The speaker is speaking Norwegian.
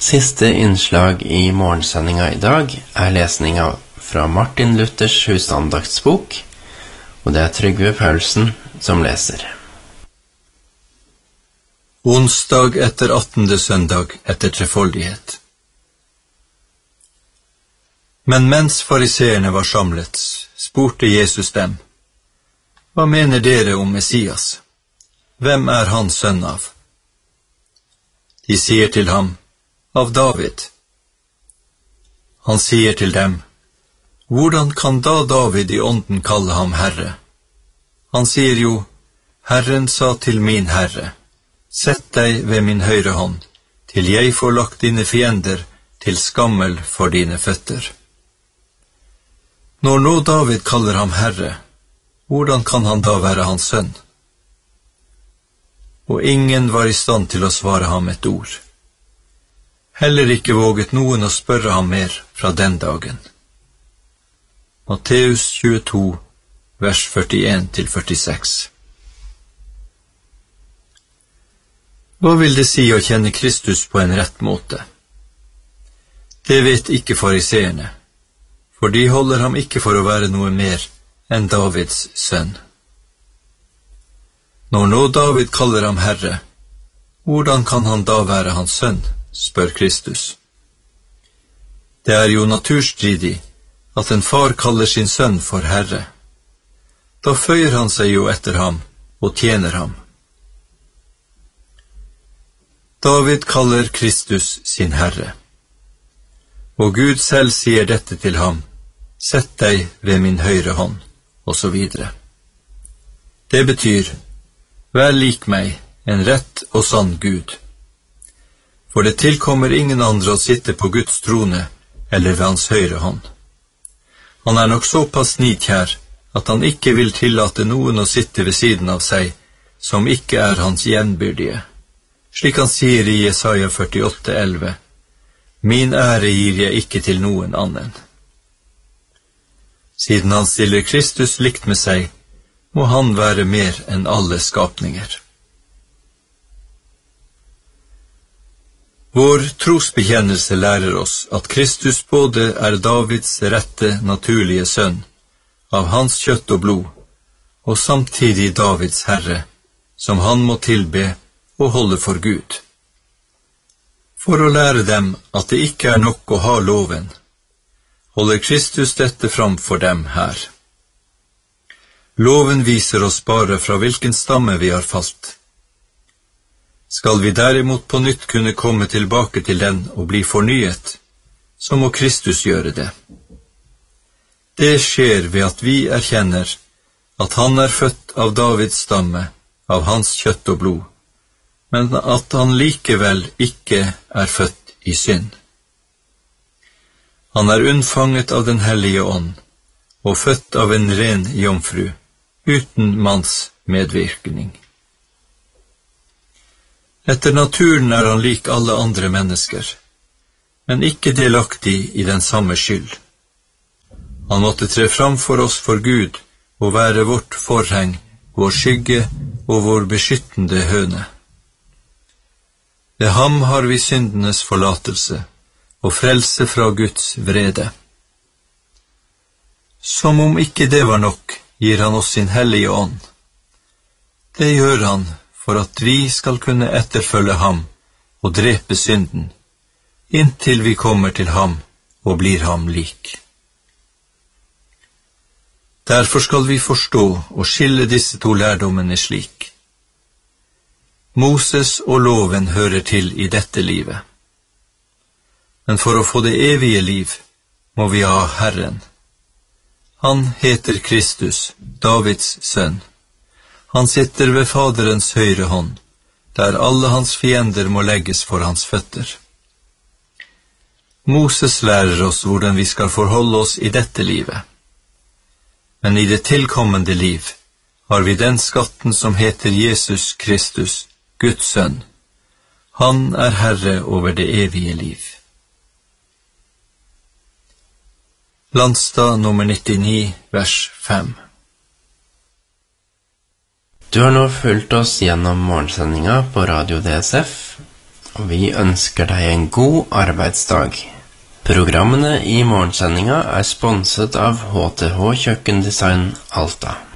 Siste innslag i morgensendinga i dag lesninga fra Martin Luthers husandaktsbok, og det Trygve Paulsen som leser. Onsdag etter 18. søndag etter trefoldighet. Men mens fariseerne var samlet, spurte Jesus dem: Hva mener dere om Messias? Hvem han sønn av? De sier til ham: Av David. Han sier til dem: Hvordan kan da David i ånden kalle ham Herre? Han sier jo: Herren sa til min Herre: Sett deg ved min høyre hånd, til jeg får lagt dine fiender til skammel for dine føtter. Når nå David kaller ham Herre, hvordan kan han da være hans sønn? Og ingen var i stand til å svare ham et ord. Heller ikke våget noen å spørre ham mer fra den dagen. Matteus 22, vers 41-46. Hva vil det si å kjenne Kristus på en rett måte? Det vet ikke fariseerne, for de holder ham ikke for å være noe mer enn Davids sønn. Når nå David kaller ham Herre, hvordan kan han da være hans sønn, spør Kristus. Det jo naturstridig at en far kaller sin sønn for Herre. Da føyer han seg jo etter ham og tjener ham. David kaller Kristus sin Herre, og Gud selv sier dette til ham: Sett deg ved min høyre hånd, og så videre. Det betyr: Vær lik meg, en rett og sann Gud. For det tilkommer ingen andre å sitte på Guds trone eller ved hans høyre hånd. Han nok såpass nidkjær at han ikke vil tillate noen å sitte ved siden av seg som ikke hans jevnbyrdige. Slik han sier i Jesaja 48,11: Min ære gir jeg ikke til noen annen. Siden han stiller Kristus likt med seg, må han være mer enn alle skapninger. Vår trosbekjennelse lærer oss at Kristus både Davids rette, naturlige sønn, av hans kjøtt og blod, og samtidig Davids Herre, som han må tilbe og holde for Gud. For å lære dem at det ikke nok å ha loven, holder Kristus dette fram for dem her. Loven viser oss bare fra hvilken stamme vi har falt. Skal vi derimot på nytt kunne komme tilbake til den og bli fornyet, så må Kristus gjøre det. Det skjer ved at vi erkjenner at han født av Davids stamme, av hans kjøtt og blod, men at han likevel ikke født i synd. Han unnfanget av den hellige ånd, og født av en ren jomfru, uten manns medvirkning. Etter naturen han lik alle andre mennesker, men ikke delaktig i den samme skyld. Han måtte tre fram for oss for Gud og være vårt forheng, vår skygge og vår beskyttende høne. Ved ham har vi syndenes forlatelse og frelse fra Guds vrede. Som om ikke det var nok, gir han oss sin hellige ånd. Det gjør han for at vi skal kunne etterfølge ham og drepe synden, inntil vi kommer til ham og blir ham lik. Derfor skal vi forstå og skille disse to lærdommene slik. Moses og loven hører til i dette livet. Men for å få det evige liv må vi ha Herren. Han heter Kristus, Davids sønn. Han sitter ved Faderens høyre hånd, der alle hans fiender må legges for hans føtter. Moses lærer oss hvordan vi skal forholde oss i dette livet. Men i det tilkommende liv har vi den skatten som heter Jesus Kristus, Guds sønn. Han Herre over det evige liv. Landstad nummer 99, vers 5. Du har nå fulgt oss gjennom morgensendinga på Radio DSF, og vi ønsker deg en god arbeidsdag. Programmene i morgensendinga sponset av HTH Kjøkkendesign Alta.